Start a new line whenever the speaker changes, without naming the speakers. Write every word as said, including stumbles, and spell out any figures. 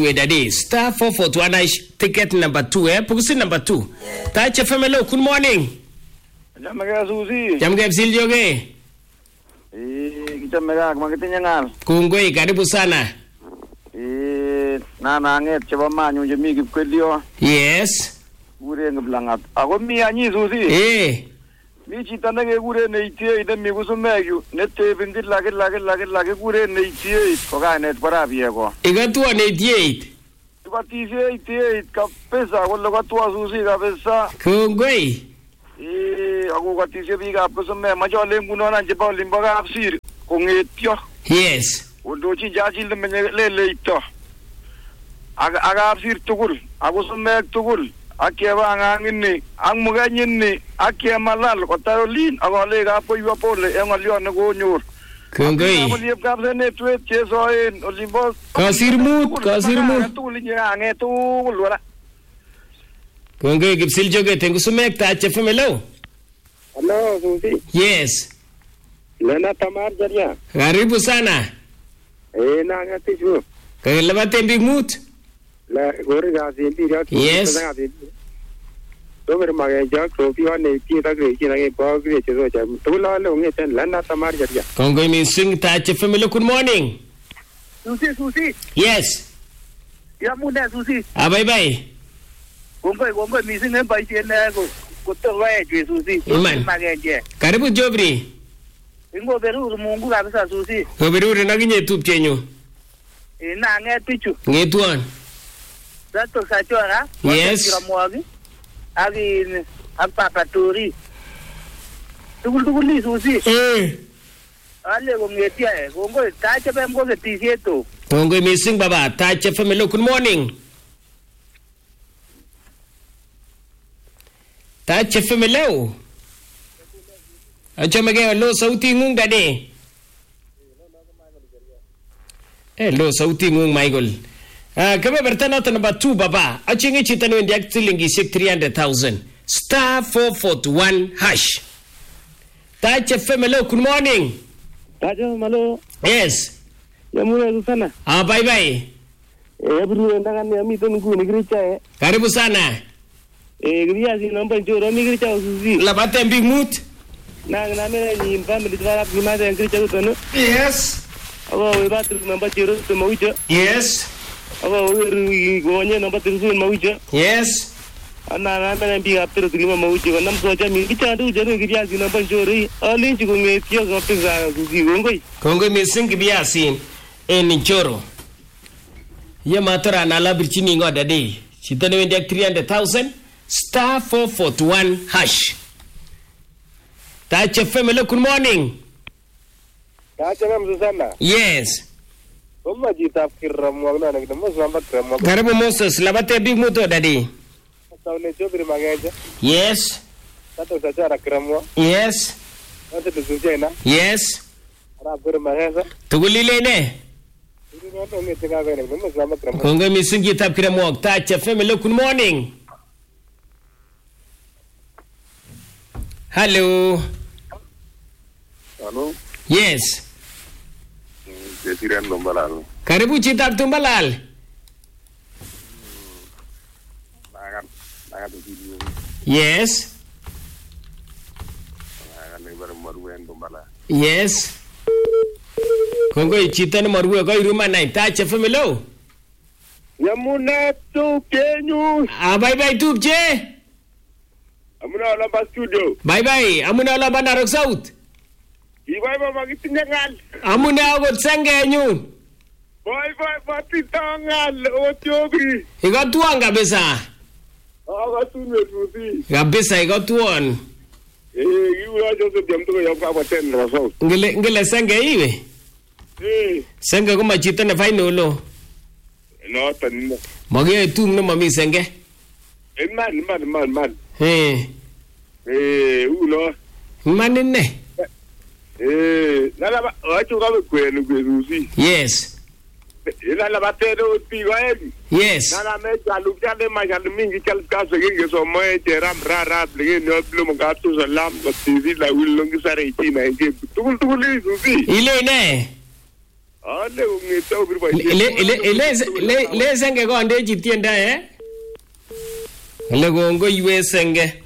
Daddy, star four four two ticket number two, eh? Pukusi number two. Touch F M, hello, good morning.
Jamega Susi.
Jamega Msiljoge.
Eh, jamega makitinya ngal.
Kungwe, karibu sana.
Eh, na na nget chaba manyu jemi kipkelio.
Yes.
Gure ngablangat. Ako mi anyi Susi.
Eh.
Mi chita nage gure neitie ide mi kusumegyu. Nete bingit lage lage lage lage gure neitie. Koka net para biego.
Igatua neitie.
Tukatishe itie kapesa wala katua Susi kapesa.
Kungwe.
Eh, ako katishe biga kusumeg majole nguno na jeba limbaga apsir. Kongetyo.
Yes.
Udochi jaji le le le ito. Aga aga apsir tugul. Ako sumeg tugul. Akiaba ngangini ang muganyini akiamalal kotarolin agole ga po iwa pole ang alyon go nyor
Kungwe.
Ako liep kapse ne tweet chesoin olimbos
Kasirmut kasirmut
tulin ya nge tul wala
Kungwe Kipsiljoge tengu sumek Touch F M, hello.
Hello, Susi.
Yes.
Lena Tamar Jaria.
Karibu sana.
Eh, na ngati ju.
Kalabate big mood.
La gore ga zindi ra.
Yes.
Dober mage ja trophy wa ne ti ta gre ki na ge ba gre che so cha. Tu la le nge ten Lena Tamar Jaria.
Kungwe mi sing Touch F M, hello, good morning.
Susi Susi
Yes.
ya muna Susi
Ah, bye bye.
gombe gombe mi sing bai chen na go ko to wa je Susi
Iman.
magenje
Karibu Jobri.
ingo beru mungu kabisa Susi
Kobiruri naginye tupchenyu.
ina nge pichu
Ngetuan.
dato sachora
Yes.
ramwagi agi apapa tori tugul tugul ni Susi
Eh.
ale gongetia e gongo tache pem go getisieto
Kongwe missing baba. Touch F M, hello, good morning. Touch F M, hello. Acha mage hello sauti ngung dade. Hello sauti ngung Michael. Ah, kama bertana ta number two baba. Acha ngi chitano ndi actilingi sik three hundred thousand. Star four four one hash. Touch F M, hello, good morning.
Tajo malo.
Yes.
Ya muna sana.
Ah, bye bye.
Eh, bru ndanga ne mi ton ku ni gre cha e.
Karibu sana.
Eh, gri ya si namba jo ro mi gre cha Susi.
Labate big mood.
Na na me ni family twala ki ma de gre cha to.
Yes.
Aba we ba tu namba zero to mo uja.
Yes.
Aba we go nye namba three mo uja.
Yes.
Ana na me bi ap tru tri mo uja. Nam so cha mi ki cha du je gri ya si namba jo ri. Ali ji go nge ti go pe za Susi gongo.
Kongwe missing kibiasi en choro. Ye matara na la birchini ngoda de. Chitane wende three hundred thousand star four four one hash. Touch F M, hello, good morning.
Tajo mam Susana.
Yes.
Bomma ji ta kirram wa na ne mo samba kram.
Karibu Moses, labate big moto dadi.
Saune jo bir magaja.
Yes.
Tato sa cha kram wa.
Yes.
Ate to suje na.
Yes.
Ara bir magaja.
Tugulile ne.
No no me tenga ver, no me samba kram.
Kongwe missing kitap kiramo. Touch F M, hello, good morning. Hello.
Hello.
Yes.
Jesiran Lombalal.
Karibu Chitap Tumbalal.
Nagan, nagan video.
Yes.
Nagan ni baru maruan Lombala.
Yes. Kongo Chitan Maru go Ruma nine. Touch F M, hello.
Yamuna tu kenyu.
Ah, bye bye tupche.
Amuna la ba studio.
Bye bye. Amuna la Bandarok South.
Ibai ba magitinya ngal.
Amuna agot sange nyun.
Boy boy patita ngal o chobri.
Igatuan kabisa.
Aga tunwe tusi.
Kabisa igatuan.
Eh, iwa Joseph Jamto ya kwa ten raso.
Ngele ngele sange iwe.
Eh,
Sange kuma chita na final lo.
no tan.
Mage tum no mami sange.
Eh man man man man.
Eh.
Eh, uno.
Manine.
Eh, nala ba achu ka kwenu kwerusi.
Yes.
Nala ba tero ti waeli.
Yes.
Nala me jalu jale ma jalu mingi chal ka se ge so mo e teram ra ra ble no blo mo ga tu salam ko ti la wil long sare ti na ge tul tul li susi.
Ile ne.
Ale ung'ete obir
Ile ile ile ile senge kondechi tiendo eh. Ile kongo iwe senge.